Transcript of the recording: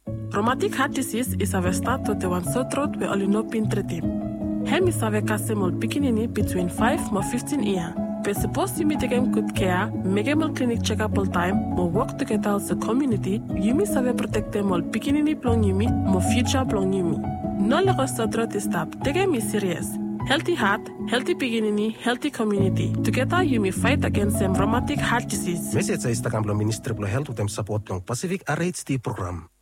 Rheumatic heart disease is a start to the one sore throat we only know pintreti. Hem is a kasemol pikinini between 5 to 15 years. We're supposed to take good care, make a clinic check-up all time, more work together as a community, yumi save protect them all pikinini plong yumi, more future plong yumi. No lego sore throat is stop, take me serious. Healthy heart, healthy pikinini, healthy community. Together you may fight against rheumatic heart disease. Message is the Ministry of Health with them support ng Pacific RHD program.